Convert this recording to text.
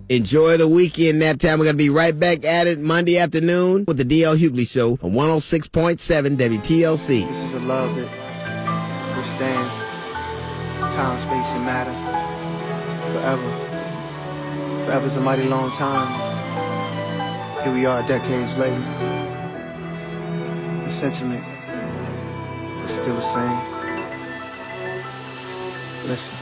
Enjoy the weekend nap time. We're going to be right back at it Monday afternoon with the D.L. Hughley Show on 106.7 WTLC. This is a love that withstands time, space, and matter forever. Forever's a mighty long time. Here we are decades later. The sentiment is still the same. Listen.